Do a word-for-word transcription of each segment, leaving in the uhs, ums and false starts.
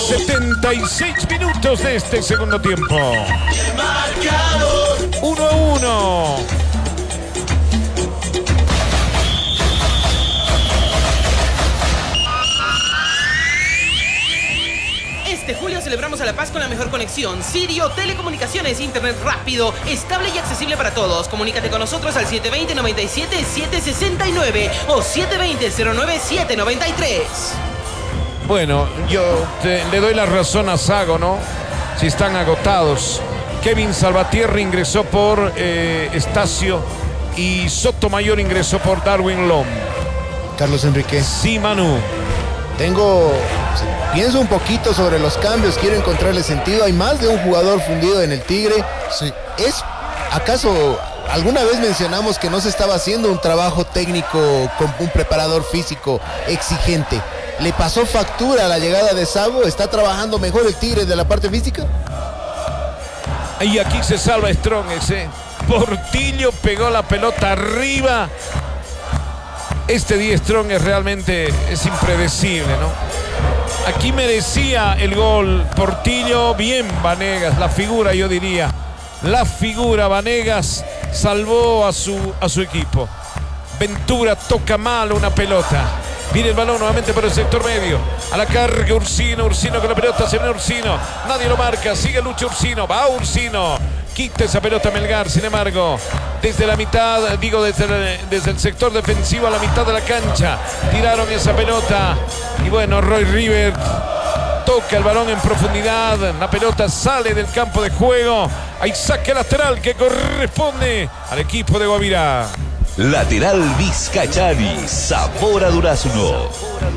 setenta y seis minutos de este segundo tiempo. uno a uno. Este julio celebramos a La Paz con la mejor conexión. Sirio Telecomunicaciones, internet rápido, estable y accesible para todos. Comunícate con nosotros al siete dos cero, nueve siete, siete seis nueve o siete dos cero, cero nueve siete nueve tres. Bueno, yo te, le doy la razón a Sago, ¿no? Si están agotados. Kevin Salvatierra ingresó por eh, Estacio y Sotomayor ingresó por Darwin Lom. Carlos Enrique. Sí, Manu. Tengo... Pienso un poquito sobre los cambios, quiero encontrarle sentido. Hay más de un jugador fundido en el Tigre. Sí. ¿Es acaso alguna vez mencionamos que no se estaba haciendo un trabajo técnico con un preparador físico exigente? ¿Le pasó factura a la llegada de Sago? ¿Está trabajando mejor el Tigre de la parte física? Y aquí se salva Strong ese. Portillo pegó la pelota arriba. Este Die Strong es realmente es impredecible, ¿no? Aquí merecía el gol Portillo. Bien Vanegas, la figura yo diría. La figura Vanegas salvó a su, a su equipo. Ventura toca mal una pelota. Viene el balón nuevamente por el sector medio. A la carga Ursino, Ursino con la pelota, se viene Ursino. Nadie lo marca, sigue Lucho Ursino. Va Ursino. Quita esa pelota Melgar, sin embargo, desde la mitad, digo desde el, desde el sector defensivo a la mitad de la cancha, tiraron esa pelota y bueno, Roy River toca el balón en profundidad, la pelota sale del campo de juego, hay saque lateral que corresponde al equipo de Guavirá. Lateral Vizcachani, sabor a durazno.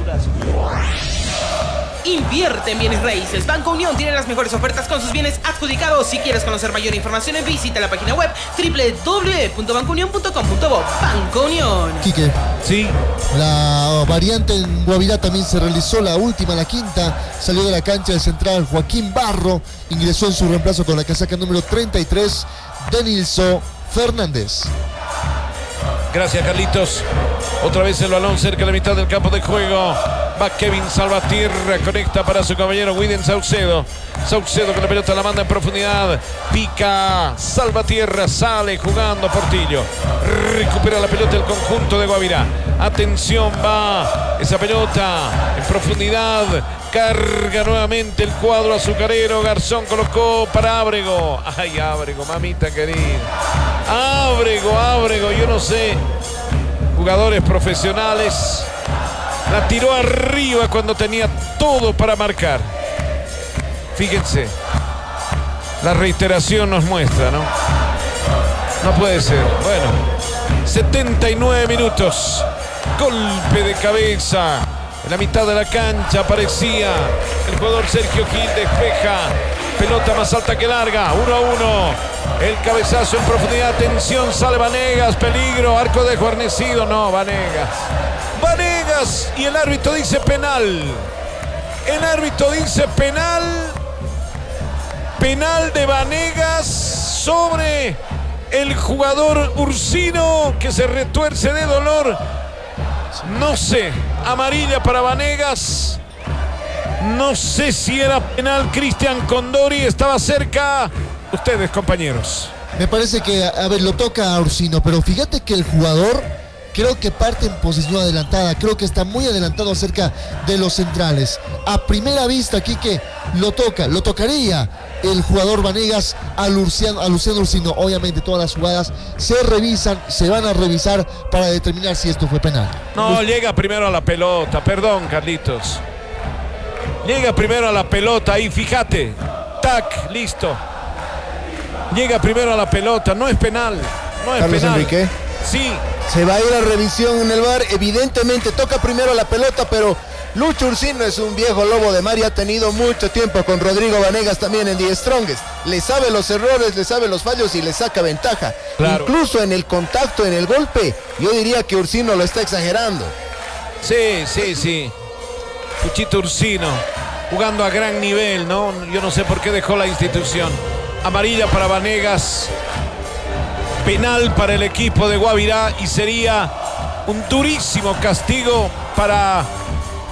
Invierte en bienes raíces. Banco Unión tiene las mejores ofertas con sus bienes adjudicados. Si quieres conocer mayor información, visita la página web doble u doble u doble u punto banco unión punto com punto bo. Banco Unión. Quique. Sí. La variante en Guavirá también se realizó, la última, la quinta. Salió de la cancha del central Joaquín Barro. Ingresó en su reemplazo con la casaca número treinta y tres, Denilson Fernández. Gracias, Carlitos. Otra vez el balón cerca de la mitad del campo de juego. Va Kevin Salvatierra, conecta para su compañero Widen Saucedo. Saucedo con la pelota la manda en profundidad. Pica Salvatierra, sale jugando Portillo. Recupera la pelota el conjunto de Guavirá. Atención, va esa pelota en profundidad. Carga nuevamente el cuadro azucarero. Garzón colocó para Ábrego. Ay, Ábrego, mamita querida. Ábrego, Ábrego, yo no sé. Jugadores profesionales. La tiró arriba cuando tenía todo para marcar. Fíjense. La reiteración nos muestra, ¿no? No puede ser. Bueno. setenta y nueve minutos. Golpe de cabeza. En la mitad de la cancha aparecía el jugador Sergio Gil, despeja. Pelota más alta que larga. uno a uno. El cabezazo en profundidad. Atención, sale Vanegas. Peligro. Arco de guarnecido. No, Vanegas. Vanegas. Y el árbitro dice penal. El árbitro dice penal. Penal de Vanegas sobre el jugador Ursino, que se retuerce de dolor. No sé. Amarilla para Vanegas. No sé si era penal. Cristian Condori estaba cerca. Ustedes, compañeros. Me parece que, a ver, lo toca a Ursino, pero fíjate que el jugador creo que parte en posición adelantada, creo que está muy adelantado acerca de los centrales. A primera vista, Quique, lo toca, lo tocaría el jugador Vanegas a Luciano, a Luciano Ursino. Obviamente todas las jugadas se revisan, se van a revisar para determinar si esto fue penal. No, llega primero a la pelota, perdón, Carlitos. Llega primero a la pelota ahí, fíjate. Tac, listo. Llega primero a la pelota, no es penal. No es Carlos penal. Enrique. Sí. Se va a ir a revisión en el V A R. Evidentemente toca primero la pelota, pero Lucho Ursino es un viejo lobo de mar y ha tenido mucho tiempo con Rodrigo Vanegas también en The Strongest. Le sabe los errores, le sabe los fallos y le saca ventaja. Claro. Incluso en el contacto, en el golpe, yo diría que Ursino lo está exagerando. Sí, sí, sí. Puchito Ursino, jugando a gran nivel, ¿no? Yo no sé por qué dejó la institución. Amarilla para Vanegas. Penal para el equipo de Guavirá y sería un durísimo castigo para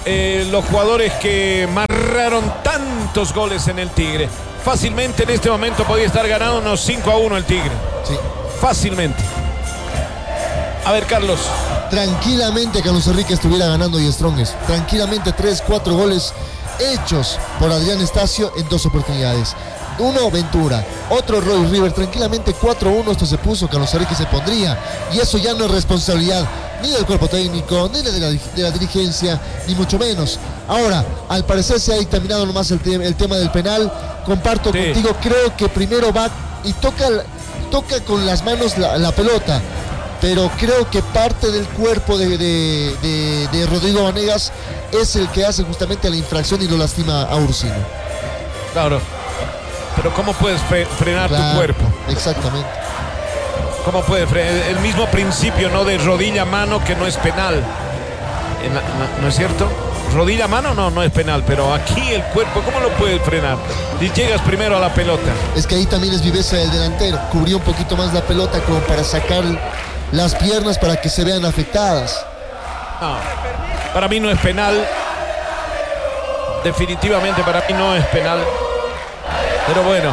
eh, los jugadores que marcaron tantos goles en el Tigre. Fácilmente en este momento podía estar ganando unos cinco a uno el Tigre. Sí. Fácilmente. A ver, Carlos. Tranquilamente Carlos Enrique estuviera ganando y Strongest. Tranquilamente tres, cuatro goles hechos por Adrián Estacio en dos oportunidades. Uno Ventura, otro Roy River. Tranquilamente cuatro a uno esto se puso, Carlos Enrique se pondría. Y eso ya no es responsabilidad ni del cuerpo técnico, ni de la, de la dirigencia, ni mucho menos. Ahora, al parecer se ha dictaminado nomás el, te el tema del penal. Comparto sí. contigo, creo que primero va y toca, toca con las manos la, la pelota. Pero creo que parte del cuerpo de, de, de, de Rodrigo Vanegas es el que hace justamente la infracción y lo lastima a Ursino. Claro, pero ¿cómo puedes fre frenar claro, tu cuerpo? Exactamente. ¿Cómo puedes frenar? El mismo principio, ¿no? De rodilla a mano, que no es penal. ¿No, no es cierto? Rodilla a mano no, no es penal, pero aquí el cuerpo, ¿cómo lo puedes frenar? Si llegas primero a la pelota. Es que ahí también es viveza del delantero. Cubrió un poquito más la pelota como para sacar las piernas para que se vean afectadas. No, para mí no es penal. Definitivamente para mí no es penal. Pero bueno,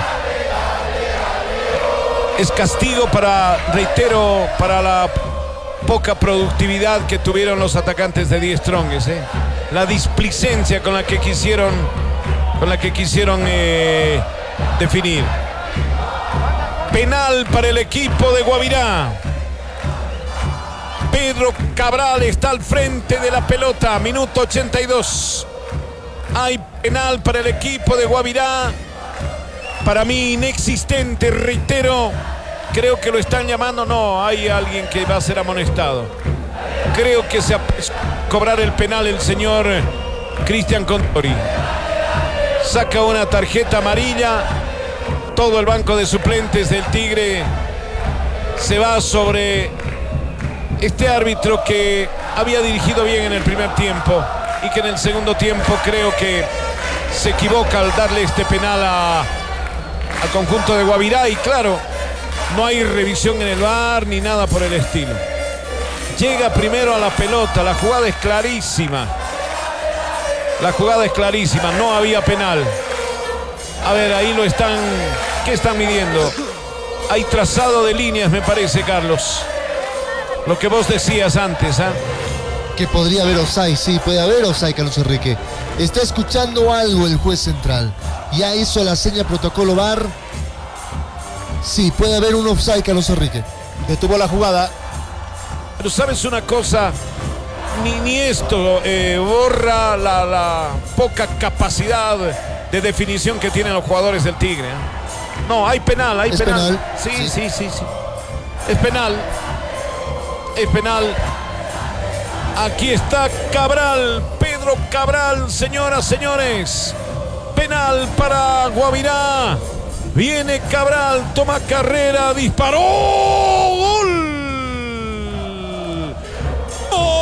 es castigo para, reitero, para la poca productividad que tuvieron los atacantes de Die Strongest, ¿eh? La displicencia con la que quisieron, con la que quisieron eh, definir. Penal para el equipo de Guavirá. Pedro Cabral está al frente de la pelota, minuto ochenta y dos. Hay penal para el equipo de Guavirá. Para mí inexistente, reitero. Creo que lo están llamando. No, hay alguien que va a ser amonestado. Creo que se va a cobrar el penal el señor Cristian Contori. Saca una tarjeta amarilla. Todo el banco de suplentes del Tigre se va sobre este árbitro que había dirigido bien en el primer tiempo y que en el segundo tiempo creo que se equivoca al darle este penal a, al conjunto de Guavirá. Y claro, no hay revisión en el V A R ni nada por el estilo. Llega primero a la pelota, la jugada es clarísima. La jugada es clarísima, no había penal. A ver, ahí lo están... ¿Qué están midiendo? Hay trazado de líneas, me parece, Carlos. Lo que vos decías antes, ¿ah? ¿eh? Que podría haber offside, sí, puede haber offside, Carlos Enrique. Está escuchando algo el juez central. Ya hizo la seña protocolo V A R. Sí, puede haber un offside, Carlos Enrique. Detuvo la jugada. Pero ¿sabes una cosa? Ni, ni esto eh, borra la, la poca capacidad de definición que tienen los jugadores del Tigre, ¿eh? No, hay penal, hay ¿Es penal. penal? Sí, Sí. sí, sí, sí. Es penal. Es penal. Aquí está Cabral, Pedro Cabral, señoras, señores. Penal para Guavirá. Viene Cabral, toma carrera, disparó.